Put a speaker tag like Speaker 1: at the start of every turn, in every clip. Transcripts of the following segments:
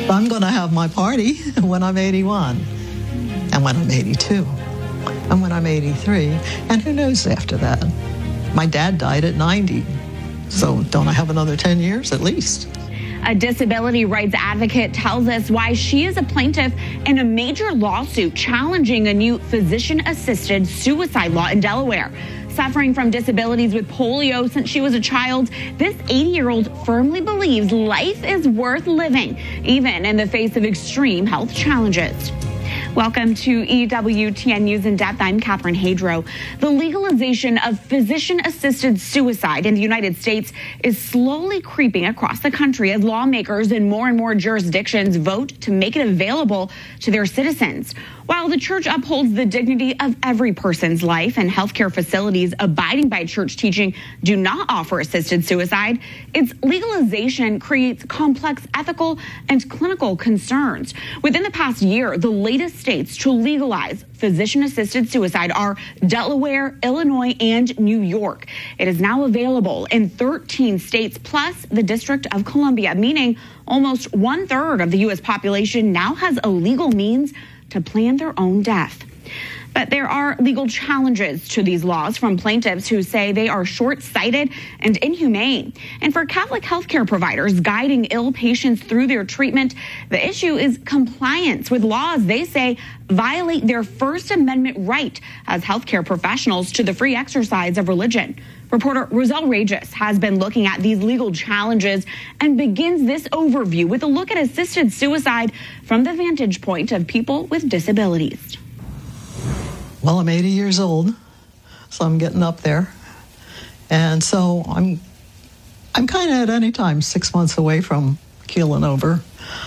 Speaker 1: I'm going to have my party when I'm 81, and when I'm 82, and when I'm 83, and who knows after that. My dad died at 90, so don't I have another 10 years at least?
Speaker 2: A disability rights advocate tells us why she is a plaintiff in a major lawsuit challenging a new physician-assisted suicide law in Delaware. Suffering from disabilities with polio since she was a child, this 80-year-old firmly believes life is worth living, even in the face of extreme health challenges. Welcome to EWTN News in Depth. I'm Catherine Hadro. The legalization of physician-assisted suicide in the United States is slowly creeping across the country as lawmakers in more and more jurisdictions vote to make it available to their citizens. While the church upholds the dignity of every person's life and healthcare facilities abiding by church teaching do not offer assisted suicide, its legalization creates complex ethical and clinical concerns. Within the past year, the latest states to legalize physician-assisted suicide are Delaware, Illinois, and New York. It is now available in 13 states plus the District of Columbia, meaning almost 1/3 of the U.S. population now has a legal means to plan their own death. But there are legal challenges to these laws from plaintiffs who say they are short-sighted and inhumane. And for Catholic healthcare providers guiding ill patients through their treatment, the issue is compliance with laws they say violate their First Amendment right as healthcare professionals to the free exercise of religion. Reporter Roselle Regis has been looking at these legal challenges and begins this overview with a look at assisted suicide from the vantage point of people with disabilities.
Speaker 1: Well, I'm 80 years old, so I'm getting up there. And so I'm kind of at any time 6 months away from keeling over.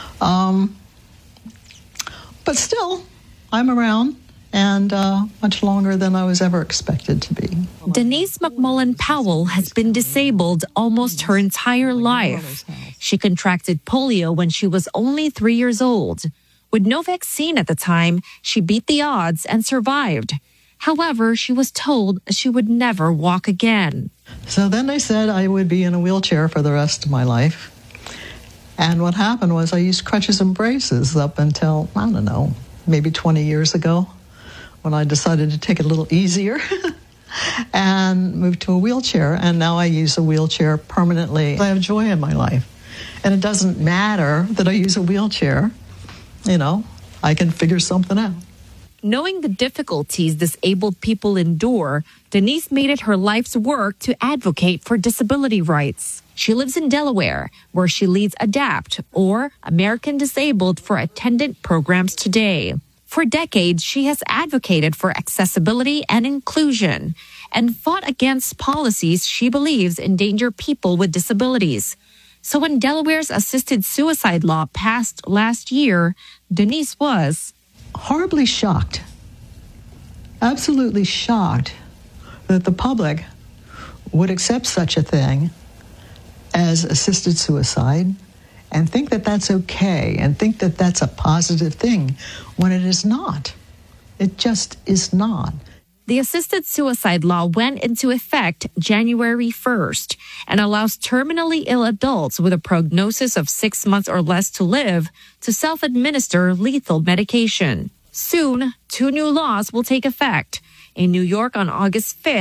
Speaker 1: But still, I'm around. And much longer than I was ever expected to be.
Speaker 3: Denise McMullen Powell has been disabled almost her entire life. She contracted polio when she was only 3 years old. With no vaccine at the time, she beat the odds and survived. However, she was told she would never walk again.
Speaker 1: So then they said I would be in a wheelchair for the rest of my life. And what happened was I used crutches and braces up until, I don't know, maybe 20 years ago, when I decided to take it a little easier and moved to a wheelchair. And now I use a wheelchair permanently. I have joy in my life. And it doesn't matter that I use a wheelchair. You know, I can figure something out.
Speaker 3: Knowing the difficulties disabled people endure, Denise made it her life's work to advocate for disability rights. She lives in Delaware, where she leads ADAPT, or American Disabled for Attendant Programs Today. For decades, she has advocated for accessibility and inclusion and fought against policies she believes endanger people with disabilities. So when Delaware's assisted suicide law passed last year, Denise was
Speaker 1: horribly shocked, absolutely shocked that the public would accept such a thing as assisted suicide and think that that's okay, and think that that's a positive thing, when it is not. It just is not.
Speaker 3: The assisted suicide law went into effect January 1st and allows terminally ill adults with a prognosis of 6 months or less to live to self-administer lethal medication. Soon, 2 new laws will take effect. In New York on August 5th,